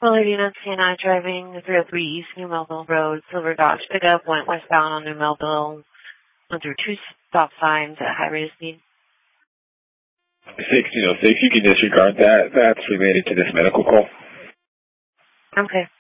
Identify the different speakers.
Speaker 1: Lady Nancy and I driving the 303 East New Melville Road. Silver Dodge pickup went westbound on New Melville. Went through 2 stop signs at high rate of speed.
Speaker 2: 1606, you can disregard that. That's related to this medical call.
Speaker 1: Okay.